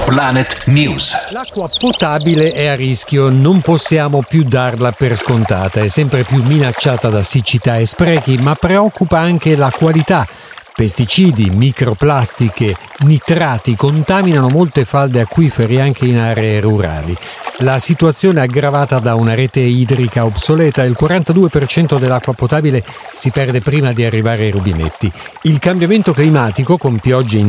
Planet News. L'acqua potabile è a rischio, non possiamo più darla per scontata, è sempre più minacciata da siccità e sprechi, ma preoccupa anche la qualità. Pesticidi, microplastiche, nitrati contaminano molte falde acquifere anche in aree rurali. La situazione è aggravata da una rete idrica obsoleta, il 42% dell'acqua potabile si perde prima di arrivare ai rubinetti. Il cambiamento climatico, con piogge